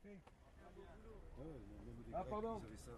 fait. Ouais, même les Ah, Grecs, pardon. ils avaient ça.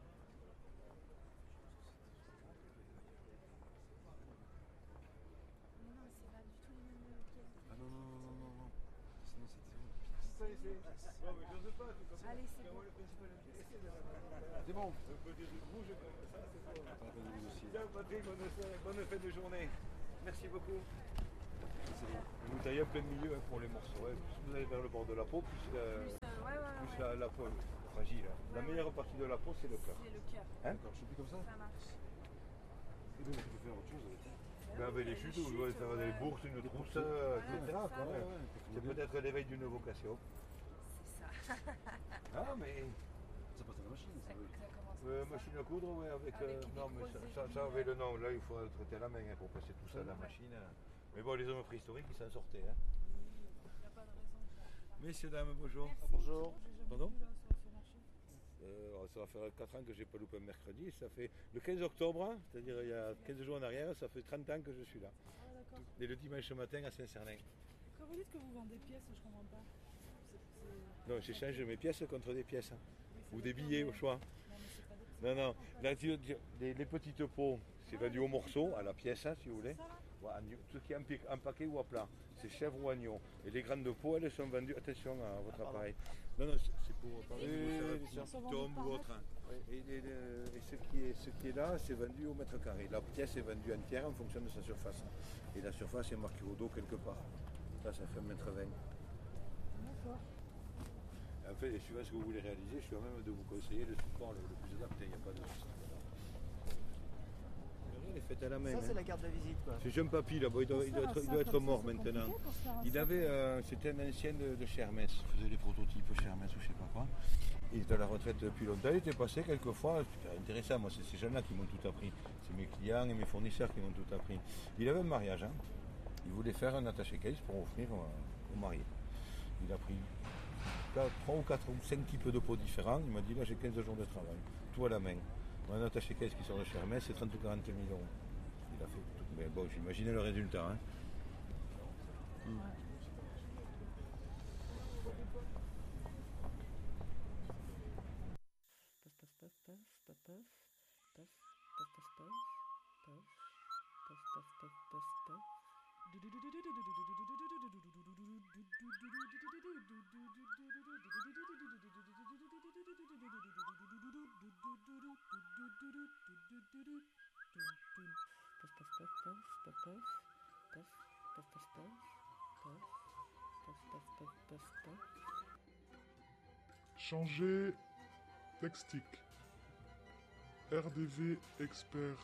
Mais non, c'est pas du tout les mêmes qualités. Ah non, non, non, non, non, non. Sinon, c'était vraiment Ça, c'est. Non, mais je sais pas, tout ça. Allez, c'est bon. Moi, le principal intéressé de la. C'est bon. Un peu de rouge comme ça, c'est bon. Pas la peine de négocier. Bien, Patrick, bonne fin de journée. Merci beaucoup. C'est bon. Vous taillez en plein milieu hein, pour les morceaux. Hein. Plus vous allez vers le bord de la peau, plus, Ouais. la peau est fragile. Hein. La meilleure partie de la peau, c'est le cœur. C'est le cœur. Hein? D'accord, je fais plus comme ça. Ça marche. Et bien, tu peux faire autre chose avec ça. Ben, avec les chutes, vous devez faire des bourses, une trousse, etc. c'est ça. quoi, Ouais, hein. ouais. C'est peut-être l'éveil d'une vocation. C'est ça. Ah, mais Ça passe à la machine, ça. Oui. Ça commence comme ça. machine à coudre, ouais, avec. Avec des Non, mais grosses ça aiguilles. avait le nom. Là, il faudrait le traiter à la main hein, pour passer tout ça à la machine. Hein. Mais bon, les hommes préhistoriques, ils s'en sortaient. Hein. Il n'y a pas de raison. Messieurs, dames, bonjour. Merci. Bonjour. Pardon? Là, sur ce marché. Ça va faire 4 ans que je n'ai pas loupé un mercredi. Ça fait le 15 octobre, hein, c'est-à-dire il y a 15 jours en arrière, ça fait 30 ans que je suis là. Ah d'accord. Et le dimanche matin à Saint-Cernin. Quand vous dites que vous vendez pièces, je comprends pas. Non, j'échange mes pièces contre des pièces. Hein. Oui, c'est Ou des d'accord, billets mais- au choix. Non mais c'est pas des... Non, non. Là, les petites pots, c'est vendu au morceau, à la pièce, hein, si vous voulez. Ça, là Ouais, tout ce qui est en paquet ou à plat. C'est chèvre ou agneau. Et les grandes pots, elles sont vendues. Attention à votre appareil. Non, non, c'est pour parler Oui, de bien sûr. qui tombe ou autre. Hein. Et ce qui est là, c'est vendu au mètre carré. La pièce est vendue entière en fonction de sa surface. Et la surface est marquée au dos quelque part. Ça fait 1,20 m. D'accord. En fait, et suivant ce que vous voulez réaliser, je suis à même de vous conseiller le support le plus adapté. Il n'y a pas de souci. Elle est faite à la main. Ça, c'est hein. la carte de visite, quoi. C'est Jean Papy là-bas, il doit être mort maintenant. C'était un ancien de chez Hermès, il faisait des prototypes chez Hermès ou je sais pas quoi. Il est à la retraite depuis longtemps, il était passé quelques fois, c'était intéressant, moi c'est ces gens-là qui m'ont tout appris. C'est mes clients et mes fournisseurs qui m'ont tout appris. Il avait un mariage, hein. Il voulait faire un attaché case pour offrir au marié. Il a pris 3 ou 4 ou 5 types de pots différents, il m'a dit là j'ai 15 jours de travail, tout à la main. Un attaché case qui sort de chez Hermès, c'est 30 ou 40 000 euros. Il a fait tout. Mais bon, j'imaginais le résultat. Hein. Paf, paf, paf, paf, paf, paf, paf, paf, paf, paf, paf, paf, paf, paf, paf, paf. Paf, paf, paf, paf, paf, paf, paf, paf, paf, paf, paf, paf, paf, paf, paf. Changer textique. RDV expert.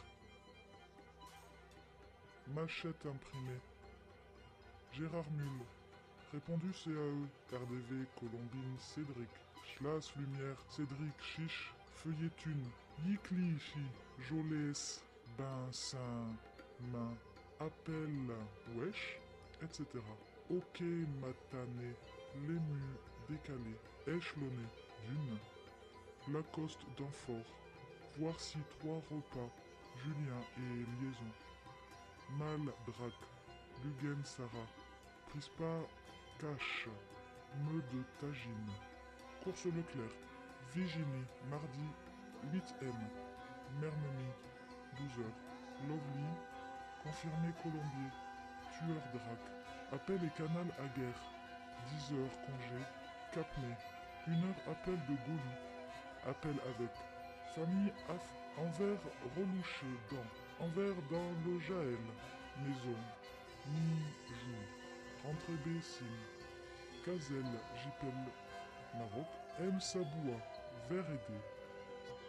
Machette imprimée. Gérard Mule. Répondu CAE. RDV Colombine Cédric. Schlas Lumière Cédric Chiche. Feuillet Thune. Yikli Chi. Jolès. Ben Saint. Main. Appel. Wesh. Etc. Ok Matané. L'ému décalé. Échelonné. Dune. Lacoste d'Amphore. Voici 3 repas. Julien et liaison. Mal Drac. Lugen Sarah. Prispa Cache. Me de Tagine. Course Leclerc. Virginie. Mardi 8M. Mermemi. 12h. Lovely. Confirmé Colombier. Tueur Drac. Appel et canal à guerre. 10h congé. Capnay. 1h appel de Goli. Appel avec. Famille Af. Envers relouché dans. Envers dans le Jaël. Maison. Ni-jou. Rentrée B. Sim. Kazel. Jipel. Maroc. M. Saboua. Vert aidé.